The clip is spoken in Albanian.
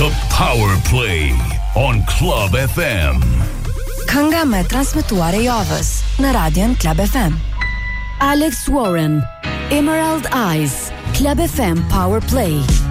The Power Play on Club FM. Kënga me transmetuar e javës në Radion Club FM. Alex Warren, Emerald Eyes, Club FM Power Play.